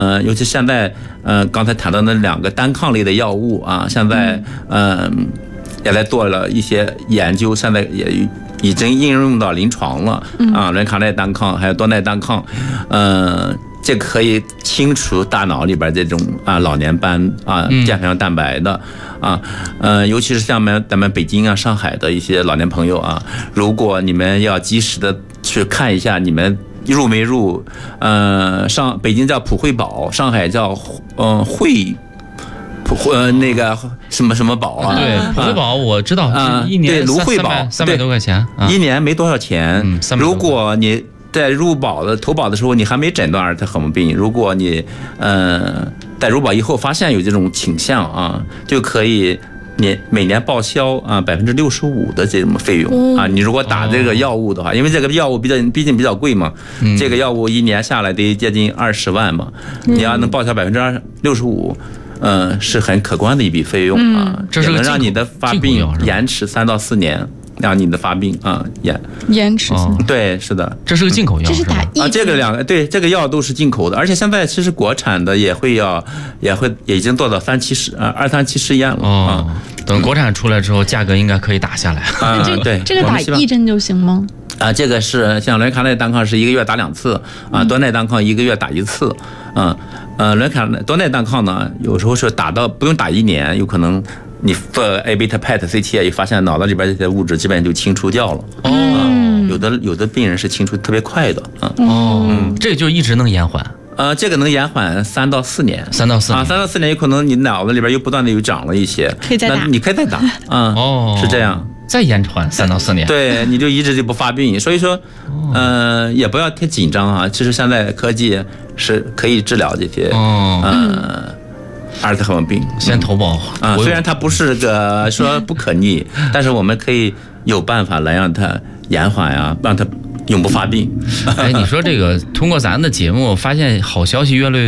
尤其现在刚才谈到那2个单抗类的药物啊，现在也在做了一些研究，现在也已经应用到临床了啊，伦卡奈单抗还有多奈单抗，这可以清除大脑里边这种老年斑啊、间培蛋白的啊，尤其是像咱们北京啊、上海的一些老年朋友啊，如果你们要及时的去看一下你们入没入，北京叫普惠保，上海叫那个什么保啊？ 对，普惠保我知道啊，一年对芦荟保 300多块钱， 一年没多少钱。如果你在投保的时候，你还没诊断阿尔茨海默病，如果你在入保以后发现有这种倾向啊，就可以每年报销65%的这种费用啊。你如果打这个药物的话，因为这个药物毕竟比较贵嘛，这个药物一年下来得接近20万嘛，你要能报销65%。是很可观的一笔费用啊， 这是能让你的发病延迟3到4年，让你的发病延迟。 对，是的， 这是个进口药， 这是打这个这个药都是进口的，而且现在其实国产的也已经做到237试验了啊。 等国产出来之后，价格应该可以打下来啊。对， 这个打1针就行吗？ 这个是像伦卡奈单抗是1个月打2次啊，多奈单抗1个月打1次，多奈单抗呢，有时候是打到不用打1年，有可能你做 A beta PET CT 也发现脑子里边这些物质基本上就清除掉了。有的病人是清除特别快的这个就一直能延缓。 这个能延缓3到4年 ，3到4年 3到4年有可能你脑子里边又不断的有长了一些， 可以再打， 你可以再打是这样。 再延缓3到4年， 对，你就一直就不发病，所以说，也不要太紧张啊。其实现在科技是可以治疗这些，阿尔茨海默病。 先投保啊，虽然它不是个说不可逆，但是我们可以有办法来让它延缓呀，让它永不发病。 你说这个通过咱的节目，发现好消息越来越